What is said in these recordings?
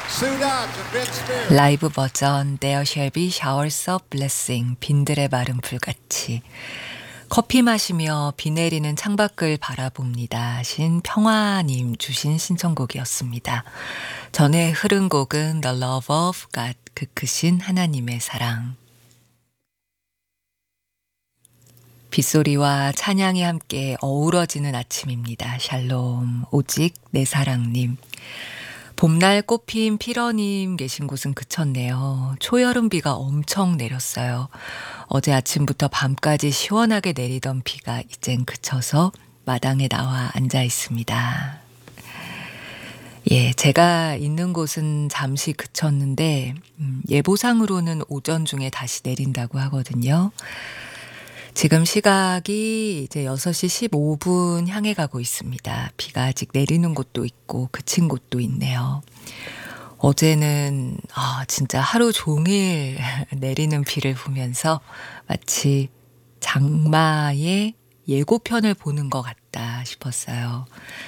라이브 버전 There Shall Be Showers of Blessing 빈들의 마른 불같이 커피 마시며 비 내리는 창밖을 바라봅니다. 신 평화님 주신 신청곡이었습니다. 전에 흐른 곡은 The Love of God 그 크신 하나님의 사랑. 빗소리와 찬양이 함께 어우러지는 아침입니다. 샬롬 오직 내 사랑님. 봄날 꽃핀 피러님 계신 곳은 그쳤네요. 초여름 비가 엄청 내렸어요. 어제 아침부터 밤까지 시원하게 내리던 비가 이젠 그쳐서 마당에 나와 앉아 있습니다. 예, 제가 있는 곳은 잠시 그쳤는데 예보상으로는 오전 중에 다시 내린다고 하거든요. 지금 시각이 이제 6시 15분 향해 가고 있습니다. 비가 아직 내리는 곳도 있고 그친 곳도 있네요. 어제는 진짜 하루 종일 내리는 비를 보면서 마치 장마의 예고편을 보는 것 같다 싶었어요.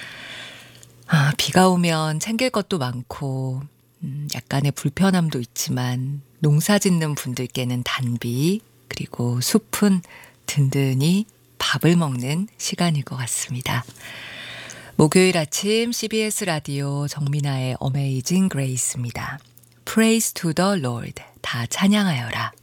비가 오면 챙길 것도 많고 약간의 불편함도 있지만 농사 짓는 분들께는 단비 그리고 숲은 든든히 밥을 먹는 시간일 것 같습니다. 목요일 아침 CBS 라디오 정민아의 어메이징 그레이스입니다. Praise to the Lord. 다 찬양하여라.